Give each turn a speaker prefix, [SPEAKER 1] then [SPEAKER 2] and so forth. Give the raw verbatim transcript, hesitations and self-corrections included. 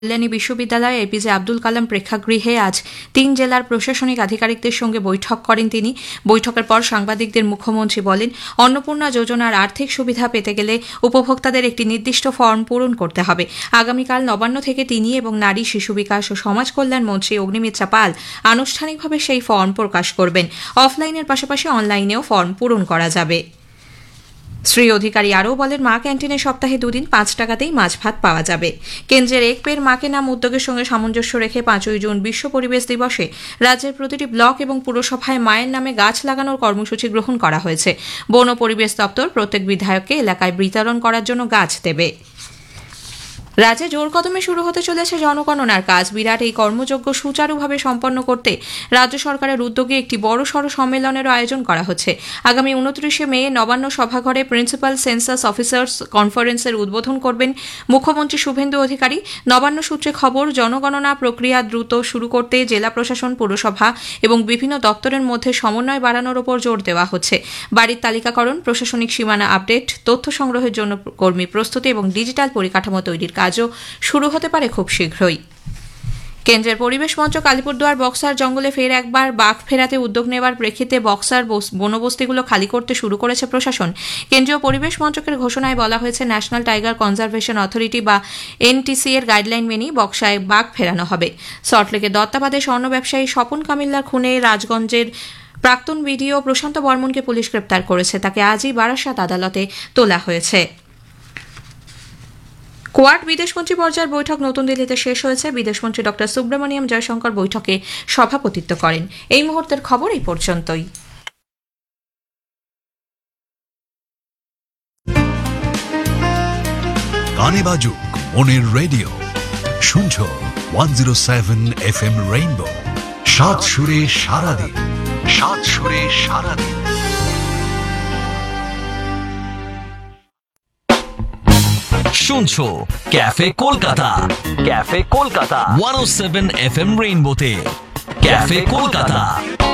[SPEAKER 1] কল্যাণী বিশ্ববিদ্যালয়ে এপিজে আব্দুল কালাম প্রেক্ষাগৃহে আজ তিন জেলার প্রশাসনিক আধিকারিকদের সঙ্গে বৈঠক করেন তিনি। বৈঠকের পর সাংবাদিকদের মুখ্যমন্ত্রী বলেন, অন্নপূর্ণা যোজনার আর্থিক সুবিধা পেতে গেলে উপভোক্তাদের একটি নির্দিষ্ট ফর্ম পূরণ করতে হবে। আগামীকাল নবান্ন থেকে তিনি এবং নারী, শিশু বিকাশ ও সমাজ কল্যাণ মন্ত্রী অগ্নিমিত্রা পাল আনুষ্ঠানিকভাবে সেই ফর্ম প্রকাশ করবেন। অফলাইনের পাশাপাশি অনলাইনেও ফর্ম পূরণ করা যাবে। শ্রী অধিকারী আরও বলেন, মা ক্যান্টিনে সপ্তাহে দুদিন পাঁচ টাকাতেই মাছ ভাত পাওয়া যাবে। কেন্দ্রের এক পের মাকে নাম উদ্যোগের সঙ্গে সামঞ্জস্য রেখে পাঁচই জুন বিশ্ব পরিবেশ দিবসে রাজ্যের প্রতিটি ব্লক এবং পুরসভায় মায়ের নামে গাছ লাগানোর কর্মসূচি গ্রহণ করা হয়েছে। বন ও পরিবেশ দপ্তর প্রত্যেক বিধায়ককে এলাকায় বিতরণ করার জন্য গাছ দেবে। রাজ্যে জোর কদমে শুরু হতে চলেছে জনগণনার কাজ। বিরাট এই কর্মযজ্ঞ সুচারুভাবে সম্পন্ন করতে রাজ্য সরকারের উদ্যোগে একটি বড়সড় সম্মেলনেরও আয়োজন করা হচ্ছে। আগামী উনত্রিশে মে নবান্ন সভাঘরে প্রিন্সিপাল সেন্সাস অফিসার্স কনফারেন্সের উদ্বোধন করবেন মুখ্যমন্ত্রী শুভেন্দু অধিকারী। নবান্ন সূত্রে খবর, জনগণনা প্রক্রিয়া দ্রুত শুরু করতে জেলা প্রশাসন, পুরসভা এবং বিভিন্ন দপ্তরের মধ্যে সমন্বয় বাড়ানোর উপর জোর দেওয়া হচ্ছে। বাড়ির তালিকাকরণ, প্রশাসনিক সীমানা আপডেট, তথ্য সংগ্রহের জন্য কর্মী প্রস্তুতি এবং ডিজিটাল পরিকাঠামো তৈরির কাজও শুরু হতে পারে খুব শীঘ্রই। কেন্দ্রের পরিবেশ মন্ত্রক আলিপুরদুয়ার বক্সার জঙ্গলে ফের একবার বাঘ ফেরাতে উদ্যোগ নেওয়ার প্রেক্ষিতে বক্সার বনবস্তিগুলো খালি করতে শুরু করেছে প্রশাসন। কেন্দ্রীয় পরিবেশ মন্ত্রকের ঘোষণায় বলা হয়েছে, ন্যাশনাল টাইগার কনজারভেশন অথরিটি বা এনটিসি এর গাইডলাইন মেনেই বক্সায় বাঘ ফেরানো হবে। সল্টলেকের দত্তাবাদে স্বর্ণ ব্যবসায়ী স্বপন কামিল্লার খুনে রাজগঞ্জের প্রাক্তন বিডিও প্রশান্ত বর্মনকে পুলিশ গ্রেপ্তার করেছে। তাকে আজই বারাসাত আদালতে তোলা হয়েছে। কোয়াড বিদেশমন্ত্রী পর্যায়ের বৈঠক নতুন দিল্লিতে শেষ হয়েছে। বিদেশমন্ত্রী ডক্টর সুব্রমণিয়াম জয়শঙ্কর বৈঠকে সভাপতিত্ব করেন। এই মুহূর্তের খবর এই পর্যন্তই।
[SPEAKER 2] গানে বাজুক মনের রেডিও, শুনছো one zero seven F M rainbow. সাত সুরে সারাদিন, সাত সুরে সারাদিন।
[SPEAKER 3] শুনছো cafe Kolkata, cafe Kolkata one ও seven F M রেইনবোতে। Cafe Kolkata.